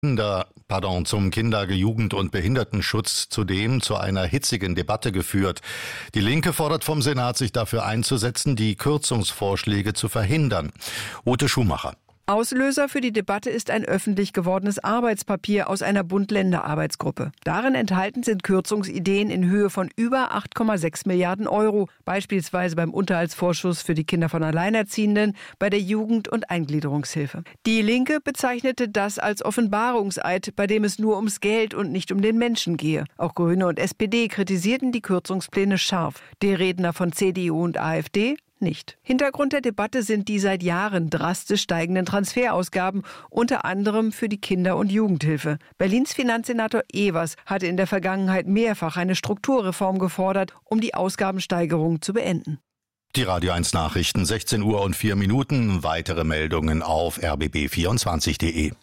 zum Kinder-, Jugend- und Behindertenschutz zudem zu einer hitzigen Debatte geführt. Die Linke fordert vom Senat, sich dafür einzusetzen, die Kürzungsvorschläge zu verhindern. Ute Schumacher. Auslöser für die Debatte ist ein öffentlich gewordenes Arbeitspapier aus einer Bund-Länder-Arbeitsgruppe. Darin enthalten sind Kürzungsideen in Höhe von über 8,6 Milliarden Euro, beispielsweise beim Unterhaltsvorschuss für die Kinder von Alleinerziehenden, bei der Jugend- und Eingliederungshilfe. Die Linke bezeichnete das als Offenbarungseid, bei dem es nur ums Geld und nicht um den Menschen gehe. Auch Grüne und SPD kritisierten die Kürzungspläne scharf. Die Redner von CDU und AfD nicht. Hintergrund der Debatte sind die seit Jahren drastisch steigenden Transferausgaben, unter anderem für die Kinder- und Jugendhilfe. Berlins Finanzsenator Evers hatte in der Vergangenheit mehrfach eine Strukturreform gefordert, um die Ausgabensteigerung zu beenden. Die Radio 1 Nachrichten, 16:04. Weitere Meldungen auf rbb24.de.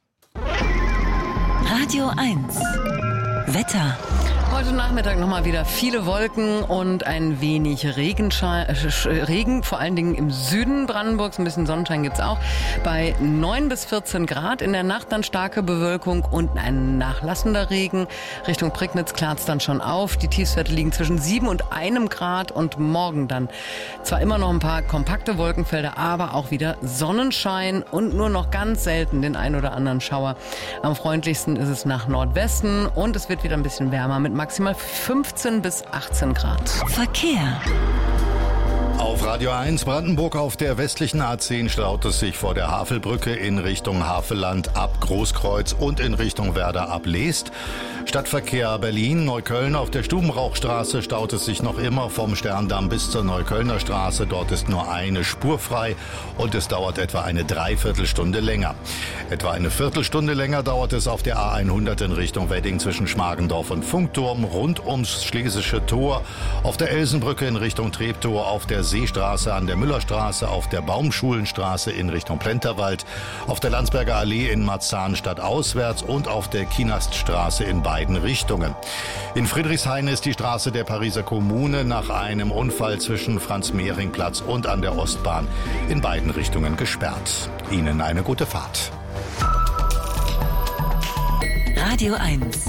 Radio 1 Wetter. Heute Nachmittag nochmal wieder viele Wolken und ein wenig Regen, vor allen Dingen im Süden Brandenburgs. Ein bisschen Sonnenschein gibt's auch. Bei 9 bis 14 Grad. In der Nacht dann starke Bewölkung und ein nachlassender Regen. Richtung Prignitz klart's dann schon auf. Die Tiefstwerte liegen zwischen 7 und 1 Grad und morgen dann zwar immer noch ein paar kompakte Wolkenfelder, aber auch wieder Sonnenschein und nur noch ganz selten den ein oder anderen Schauer. Am freundlichsten ist es nach Nordwesten und es wird wieder ein bisschen wärmer mit maximal 15 bis 18 Grad. Verkehr. Auf Radio 1 Brandenburg auf der westlichen A10 staut es sich vor der Havelbrücke in Richtung Havelland ab Großkreuz und in Richtung Werder ab Leest. Stadtverkehr Berlin, Neukölln auf der Stubenrauchstraße staut es sich noch immer vom Sterndamm bis zur Neuköllner Straße. Dort ist nur eine Spur frei und es dauert etwa eine Dreiviertelstunde länger. Etwa eine Viertelstunde länger dauert es auf der A100 in Richtung Wedding zwischen Schmargendorf und Funkturm, rund ums Schlesische Tor, auf der Elsenbrücke in Richtung Treptow, auf der Seestraße an der Müllerstraße, auf der Baumschulenstraße in Richtung Plenterwald, auf der Landsberger Allee in Marzahn stadtauswärts und auf der Kienaststraße in beiden Richtungen. In Friedrichshain ist die Straße der Pariser Kommune nach einem Unfall zwischen Franz-Mehring-Platz und an der Ostbahn in beiden Richtungen gesperrt. Ihnen eine gute Fahrt. Radio 1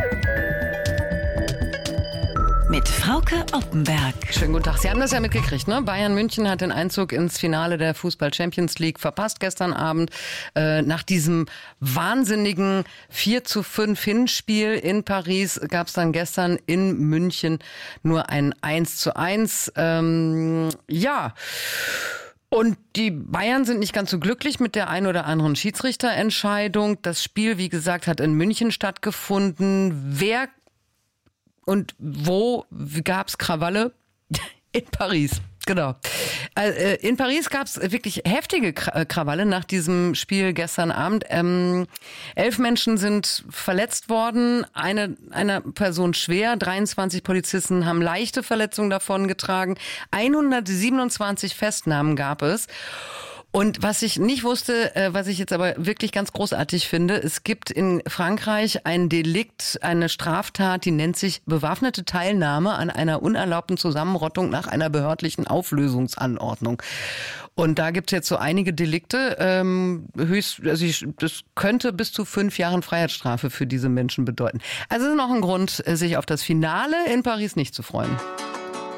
mit Frauke Oppenberg. Schönen guten Tag. Sie haben das ja mitgekriegt, ne? Bayern München hat den Einzug ins Finale der Fußball-Champions League verpasst gestern Abend. Nach diesem wahnsinnigen 4:5 Hinspiel in Paris gab es dann gestern in München nur ein 1:1. Ja. Und die Bayern sind nicht ganz so glücklich mit der ein oder anderen Schiedsrichterentscheidung. Das Spiel, wie gesagt, hat in München stattgefunden. Wer und wo gab's Krawalle? In Paris, genau. In Paris gab's wirklich heftige Krawalle nach diesem Spiel gestern Abend. 11 Menschen sind verletzt worden, einer Person schwer, 23 Polizisten haben leichte Verletzungen davongetragen, 127 Festnahmen gab es. Und was ich nicht wusste, was ich jetzt aber wirklich ganz großartig finde, es gibt in Frankreich ein Delikt, eine Straftat, die nennt sich bewaffnete Teilnahme an einer unerlaubten Zusammenrottung nach einer behördlichen Auflösungsanordnung. Und da gibt es jetzt so einige Delikte, das könnte bis zu 5 Jahren Freiheitsstrafe für diese Menschen bedeuten. Also es ist noch ein Grund, sich auf das Finale in Paris nicht zu freuen.